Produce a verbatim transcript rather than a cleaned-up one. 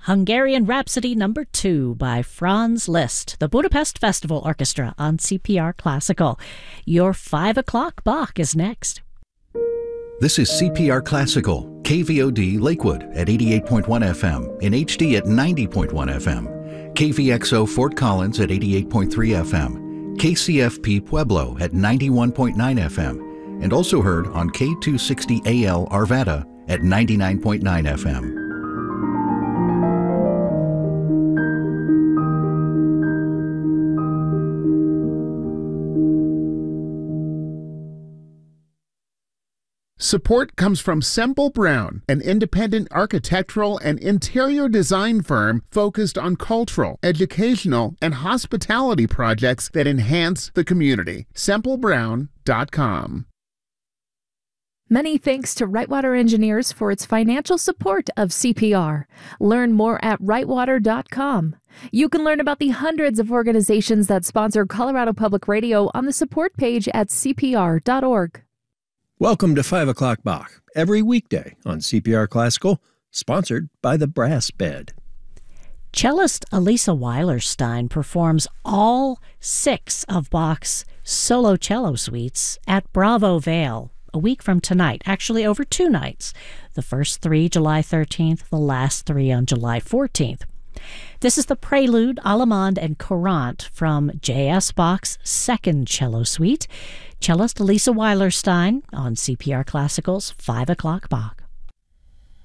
Hungarian Rhapsody Number two by Franz Liszt, the Budapest Festival Orchestra on C P R Classical. Your five o'clock Bach is next. This is C P R Classical, K V O D Lakewood at eighty-eight point one F M, in H D at ninety point one F M, K V X O Fort Collins at eighty-eight point three F M, K C F P Pueblo at ninety-one point nine F M, and also heard on K two sixty A L Arvada at ninety-nine point nine F M. Support comes from Semple Brown, an independent architectural and interior design firm focused on cultural, educational, and hospitality projects that enhance the community. semple brown dot com. Many thanks to Rightwater Engineers for its financial support of C P R. Learn more at rightwater dot com. You can learn about the hundreds of organizations that sponsor Colorado Public Radio on the support page at c p r dot org. Welcome to five o'clock Bach, every weekday on C P R Classical, sponsored by the Brass Bed. Cellist Elisa Weilerstein performs all six of Bach's solo cello suites at Bravo Vale a week from tonight, actually over two nights. The first three July thirteenth, the last three on July fourteenth. This is the Prelude, Allemande, and Courante from J S Bach's second cello suite. Cellist Elisa Weilerstein on C P R Classical's five o'clock Bach.